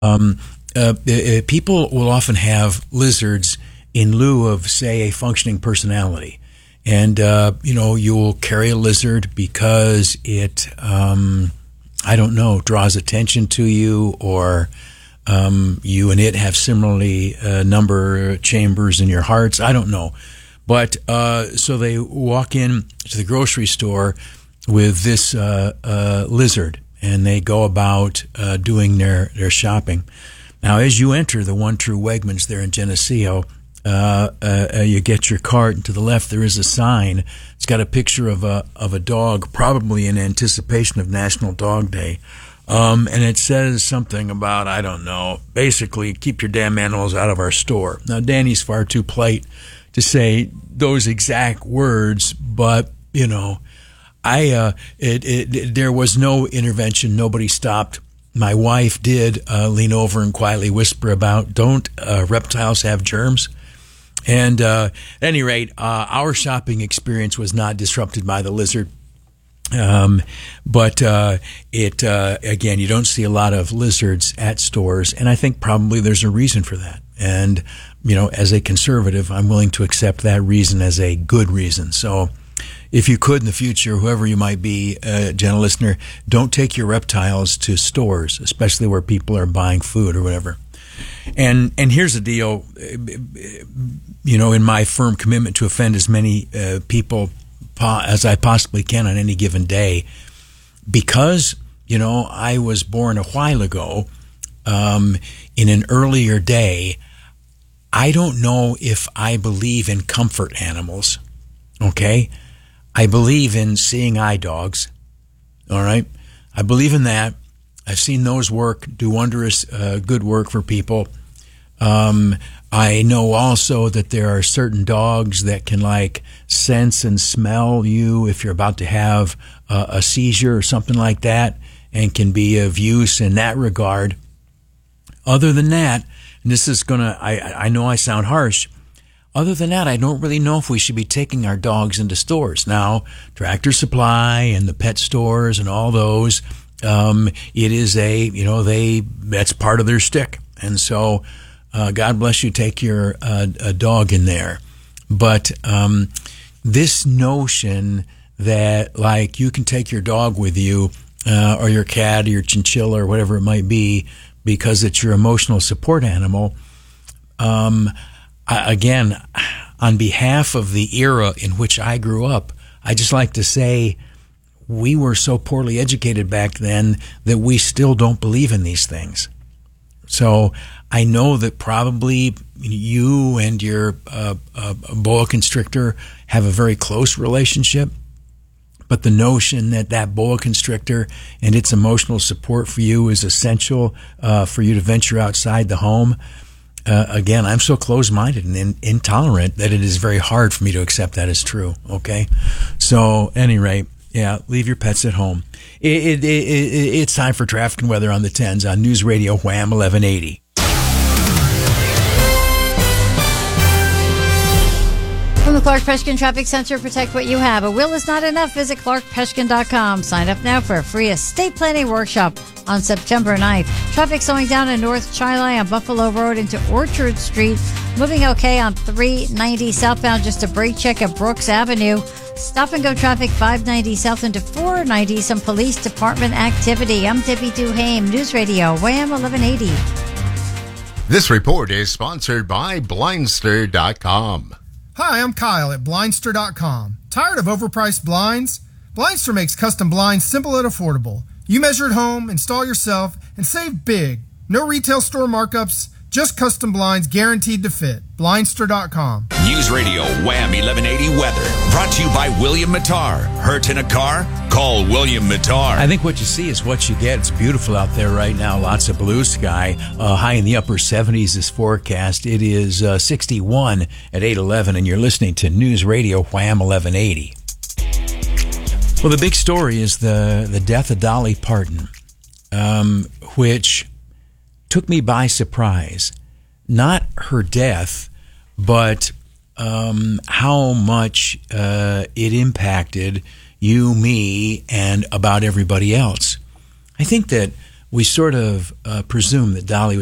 People will often have lizards in lieu of, say, a functioning personality. And, you'll carry a lizard because it, draws attention to you, or you and it have similarly number chambers in your hearts. I don't know. But so they walk in to the grocery store with this lizard, and they go about doing their shopping. Now, as you enter the One True Wegmans there in Geneseo, you get your cart, and to the left there is a sign. It's got a picture of a dog, probably in anticipation of National Dog Day. And it says something about, I don't know, basically, keep your damn animals out of our store. Now, Danny's far too polite to say those exact words, but, there was no intervention. Nobody stopped. My wife did lean over and quietly whisper about, don't reptiles have germs? And at any rate, our shopping experience was not disrupted by the lizard. But again, you don't see a lot of lizards at stores, and I think probably there's a reason for that. And, as a conservative, I'm willing to accept that reason as a good reason. So if you could in the future, whoever you might be, gentle listener, don't take your reptiles to stores, especially where people are buying food or whatever. And here's the deal, in my firm commitment to offend as many people as I possibly can on any given day, because, I was born a while ago, in an earlier day, I don't know if I believe in comfort animals, okay? I believe in seeing eye dogs, all right? I believe in that. I've seen those do wondrous good work for people. I know also that there are certain dogs that can sense and smell you if you're about to have a seizure or something like that, and can be of use in that regard. Other than that, and this is I know I sound harsh, other than that, I don't really know if we should be taking our dogs into stores. Now, Tractor Supply and the pet stores and all those, it is that's part of their shtick. And so, God bless you, take your a dog in there. But this notion that you can take your dog with you, or your cat or your chinchilla or whatever it might be, because it's your emotional support animal. Again, on behalf of the era in which I grew up, I just like to say we were so poorly educated back then that we still don't believe in these things. So I know that probably you and your boa constrictor have a very close relationship, but the notion that boa constrictor and its emotional support for you is essential for you to venture outside the home, again, I'm so close-minded and intolerant that it is very hard for me to accept that as true, okay? So, at any rate, yeah, leave your pets at home. It's time for traffic and weather on the 10s on News Radio Wham 1180. From the Clark Peshkin Traffic Center, protect what you have. A will is not enough. Visit clarkpeshkin.com. Sign up now for a free estate planning workshop on September 9th. Traffic slowing down in North Chi-Li on Buffalo Road into Orchard Street. Moving okay on 390 southbound, just a brake check at Brooks Avenue. Stop and go traffic 590 south into 490. Some police department activity. I'm Debbie Duhame, News Radio, Wham 1180. This report is sponsored by Blindster.com. Hi, I'm Kyle at Blindster.com. Tired of overpriced blinds? Blindster makes custom blinds simple and affordable. You measure at home, install yourself, and save big. No retail store markups, just custom blinds guaranteed to fit. Blindster.com. News Radio Wham 1180 weather. Brought to you by William Mattar. Hurt in a car? Call William Mattar. I think what you see is what you get. It's beautiful out there right now. Lots of blue sky. High in the upper 70s is forecast. It is 61 at 8:11, and you're listening to News Radio Wham 1180. Well, the big story is the death of Dolly Parton, which took me by surprise. Not her death, but how much it impacted you, me, and about everybody else. I think that we sort of presumed that Dolly